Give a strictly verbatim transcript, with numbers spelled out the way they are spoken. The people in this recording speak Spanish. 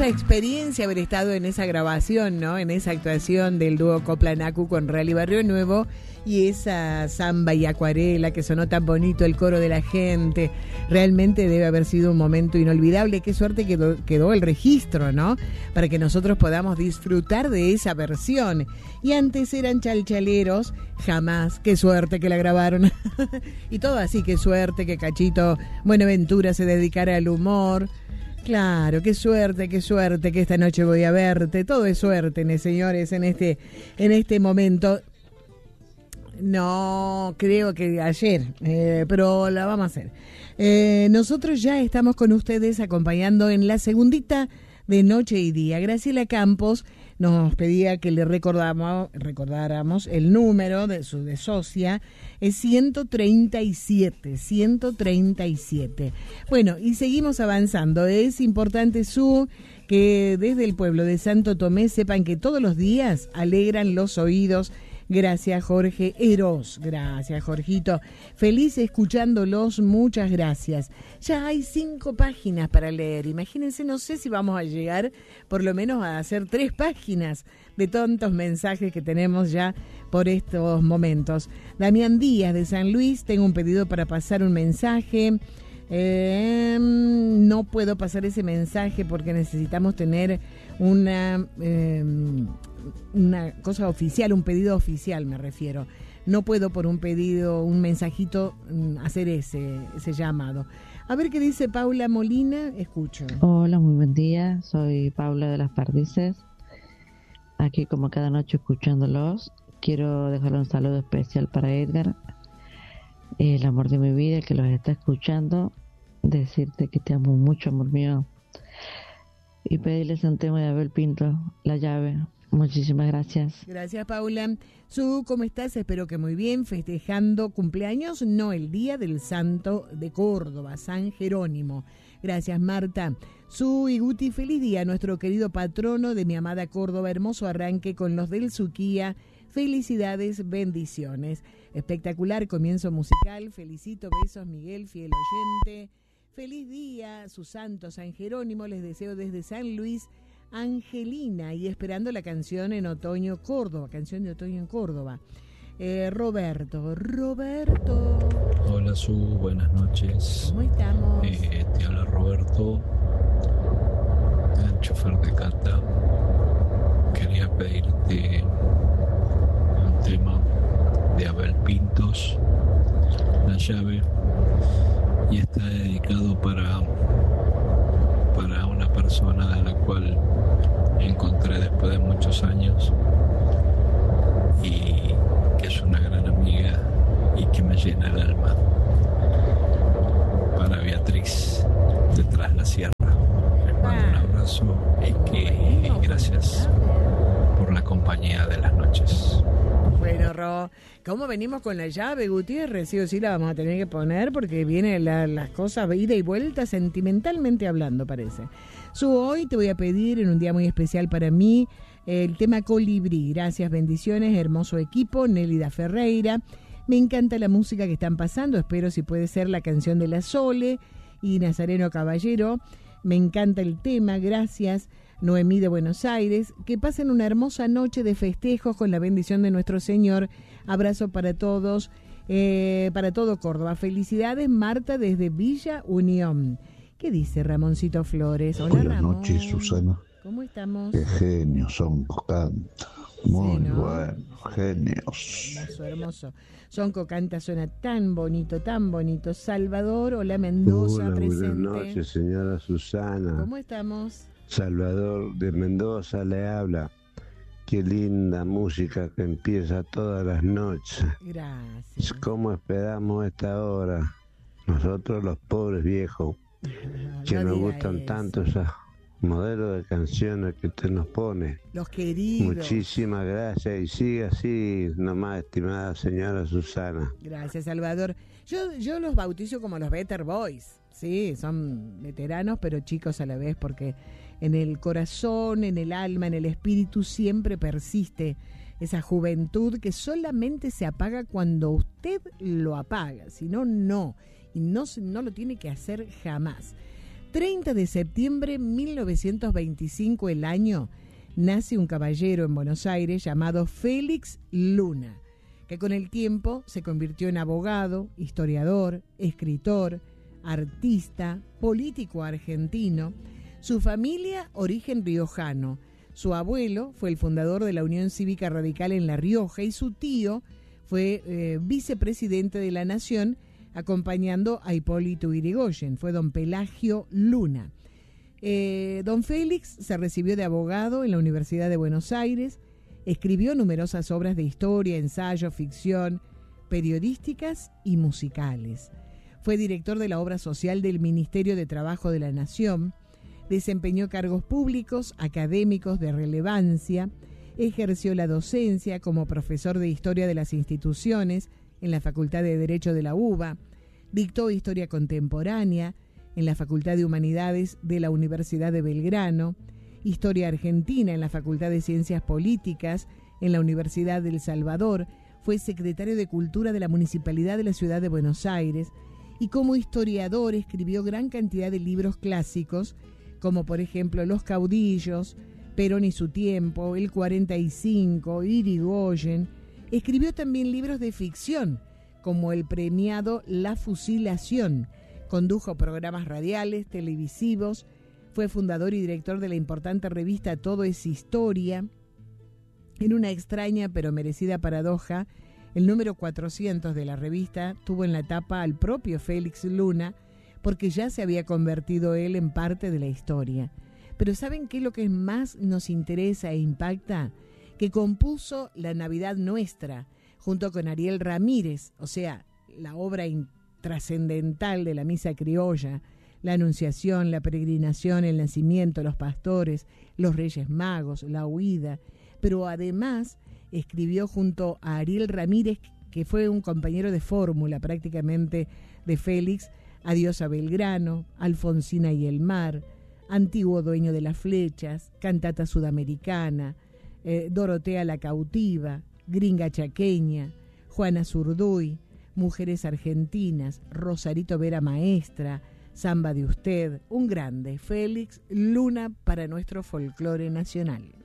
hermosa experiencia haber estado en esa grabación, ¿no? En esa actuación del dúo Coplanacu con Rally Barrio Nuevo y esa samba y acuarela que sonó tan bonito, el coro de la gente. Realmente debe haber sido un momento inolvidable. Qué suerte quedó, quedó el registro, ¿no? Para que nosotros podamos disfrutar de esa versión. Y antes eran chalchaleros, jamás. Qué suerte que la grabaron. Y todo así, qué suerte que Cachito Buenaventura se dedicara al humor. Claro, qué suerte, qué suerte que esta noche voy a verte. Todo es suerte, ¿no, señores, en este, en este momento. No, creo que ayer, eh, pero la vamos a hacer. Eh, nosotros ya estamos con ustedes acompañando en la segundita de Noche y Día. Graciela Campos nos pedía que le recordamos, recordáramos el número de su de socia, es ciento treinta y siete, ciento treinta y siete. Bueno, y seguimos avanzando. Es importante, Su, que desde el pueblo de Santo Tomé sepan que todos los días alegran los oídos. Gracias, Jorge Eros. Gracias, Jorgito. Feliz escuchándolos. Muchas gracias. Ya hay cinco páginas para leer. Imagínense, no sé si vamos a llegar por lo menos a hacer tres páginas de tantos mensajes que tenemos ya por estos momentos. Damián Díaz de San Luis. Tengo un pedido para pasar un mensaje. Eh, no puedo pasar ese mensaje porque necesitamos tener una... Eh, una cosa oficial, un pedido oficial me refiero. No puedo por un pedido, un mensajito, hacer ese, ese llamado. A ver qué dice Paula Molina, escucho. Hola, muy buen día, soy Paula de las Perdices, aquí como cada noche escuchándolos. Quiero dejarle un saludo especial para Edgar, el amor de mi vida, que los está escuchando, decirte que te amo mucho, amor mío, y pedirles un tema de Abel Pinto, La Llave. Muchísimas gracias. Gracias, Paula. Su, ¿cómo estás? Espero que muy bien. Festejando cumpleaños, no, el día del santo de Córdoba, San Jerónimo. Gracias, Marta. Su y Guti, feliz día a nuestro querido patrono de mi amada Córdoba. Hermoso arranque con los del Suquía. Felicidades, bendiciones. Espectacular comienzo musical. Felicito, besos, Miguel, fiel oyente. Feliz día, su santo San Jerónimo. Les deseo desde San Luis, Angelina, y esperando la canción en otoño Córdoba, canción de otoño en Córdoba. Eh, Roberto, Roberto. Hola, Su, buenas noches. ¿Cómo estamos? Eh, te habla Roberto, el chofer de Cata. Quería pedirte un tema de Abel Pintos, La Llave, y está dedicado para, para una persona de la cual encontré después de muchos años y que es una gran amiga y que me llena el alma. Para Beatriz, de Tras la Sierra. Les mando un abrazo y que y gracias por la compañía de las noches. Bueno, Ro, ¿cómo venimos con La Llave, Gutiérrez? Sí o sí la vamos a tener que poner porque vienen la, las cosas ida y vuelta sentimentalmente hablando, parece. Su, hoy te voy a pedir en un día muy especial para mí el tema Colibrí. Gracias, bendiciones, hermoso equipo. Nélida Ferreira. Me encanta la música que están pasando. Espero si puede ser la canción de La Sole y Nazareno Caballero. Me encanta el tema, gracias. Noemí de Buenos Aires. Que pasen una hermosa noche de festejos con la bendición de nuestro Señor. Abrazo para todos, eh, para todo Córdoba. Felicidades, Marta, desde Villa Unión. ¿Qué dice Ramoncito Flores? Hola, Buenas Ramón. noches, Susana. ¿Cómo estamos? Qué genios son, canta. Muy Sí, ¿no? bueno, genios. Hermoso, hermoso. Sonco canta, suena tan bonito, tan bonito. Salvador, hola, Mendoza, Hola, presente. buenas noches, señora Susana. ¿Cómo estamos? Salvador de Mendoza le habla. Qué linda música que empieza todas las noches. Gracias. ¿Cómo esperamos esta hora? Nosotros los pobres viejos, No, que no nos diga gustan eso. tanto esos modelos de canciones que usted nos pone. Los queridos. Muchísimas gracias y siga así nomás, estimada señora Susana. Gracias, Salvador. Yo, yo los bautizo como los Better Boys. Sí, son veteranos, pero chicos a la vez, porque en el corazón, en el alma, en el espíritu siempre persiste esa juventud que solamente se apaga cuando usted lo apaga, si no, no. Y no, no lo tiene que hacer jamás. treinta de septiembre de mil novecientos veinticinco, el año, nace un caballero en Buenos Aires llamado Félix Luna, que con el tiempo se convirtió en abogado, historiador, escritor, artista, político argentino. Su familia, origen riojano. Su abuelo fue el fundador de la Unión Cívica Radical en La Rioja y su tío fue eh, vicepresidente de la Nación, acompañando a Hipólito Yrigoyen. Fue don Pelagio Luna. Eh, don Félix se recibió de abogado en la Universidad de Buenos Aires, escribió numerosas obras de historia, ensayo, ficción, periodísticas y musicales. Fue director de la obra social del Ministerio de Trabajo de la Nación, desempeñó cargos públicos, académicos de relevancia, ejerció la docencia como profesor de Historia de las Instituciones en la Facultad de Derecho de la UBA, dictó Historia Contemporánea en la Facultad de Humanidades de la Universidad de Belgrano, Historia Argentina en la Facultad de Ciencias Políticas en la Universidad de El Salvador, fue secretario de Cultura de la Municipalidad de la Ciudad de Buenos Aires y como historiador escribió gran cantidad de libros clásicos, como por ejemplo Los Caudillos, Perón y su tiempo, El cuarenta y cinco, Yrigoyen. Escribió también libros de ficción, como el premiado La Fusilación. Condujo programas radiales, televisivos, fue fundador y director de la importante revista Todo es Historia. En una extraña pero merecida paradoja, el número cuatrocientos de la revista tuvo en la tapa al propio Félix Luna, porque ya se había convertido él en parte de la historia. Pero ¿saben qué es lo que más nos interesa e impacta? Que compuso La Navidad Nuestra, junto con Ariel Ramírez, o sea, la obra trascendental de la Misa Criolla, la Anunciación, la Peregrinación, el Nacimiento, los Pastores, los Reyes Magos, la Huida, pero además escribió junto a Ariel Ramírez, que fue un compañero de fórmula prácticamente de Félix, Adiós a Belgrano, Alfonsina y el mar, Antiguo dueño de las flechas, Cantata Sudamericana, eh, Dorotea la cautiva, Gringa chaqueña, Juana Zurduy, Mujeres argentinas, Rosarito Vera maestra, Samba de usted, un grande, Félix Luna para nuestro folclore nacional.